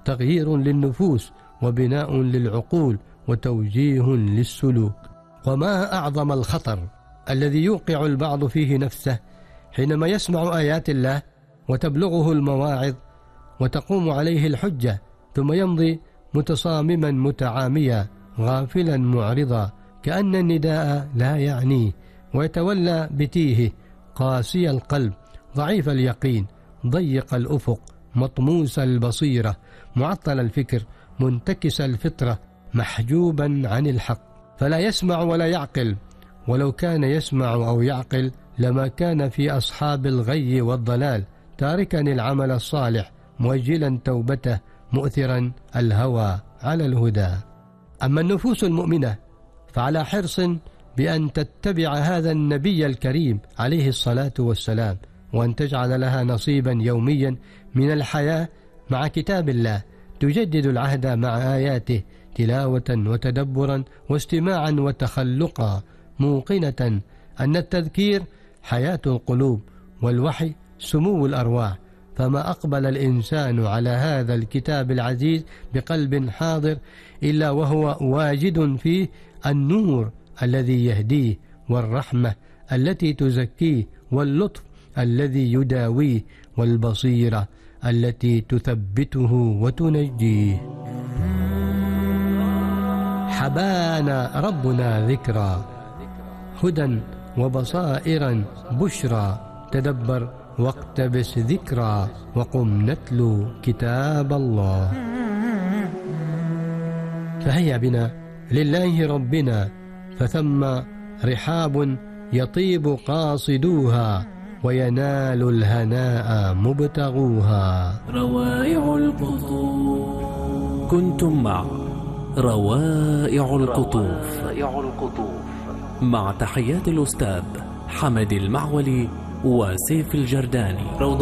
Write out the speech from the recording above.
تغيير للنفوس وبناء للعقول وتوجيه للسلوك. وما أعظم الخطر الذي يوقع البعض فيه نفسه حينما يسمع آيات الله وتبلغه المواعظ وتقوم عليه الحجة، ثم يمضي متصامما متعاميا غافلا معرضا كأن النداء لا يعنيه، ويتولى بتيهه قاسي القلب ضعيف اليقين ضيق الأفق مطموس البصيرة معطل الفكر منتكس الفطرة محجوبا عن الحق، فلا يسمع ولا يعقل. ولو كان يسمع أو يعقل لما كان في أصحاب الغي والضلال، تاركا العمل الصالح مؤجلا توبته مؤثرا الهوى على الهدى. أما النفوس المؤمنة فعلى حرص بأن تتبع هذا النبي الكريم عليه الصلاة والسلام، وأن تجعل لها نصيبا يوميا من الحياة مع كتاب الله، تجدد العهد مع آياته تلاوة وتدبرا واستماعا وتخلقا، موقنة أن التذكير حياة القلوب والوحي سمو الأرواح. فما أقبل الإنسان على هذا الكتاب العزيز بقلب حاضر إلا وهو واجد فيه النور الذي يهديه، والرحمة التي تزكيه، واللطف الذي يداويه، والبصيرة التي تثبته وتنجيه. حبانا ربنا ذكرى هدى وبصائرا بشرى، تدبر واقتبس ذكرى وقم نتلو كتاب الله. فهيا بنا لله ربنا، فثم رحاب يطيب قاصدوها وينال الهناء مبتغوها. روائع القطوف. كنتم مع روائع القطوف مع تحيات الأستاذ حمد المعولي وسيف الجرداني.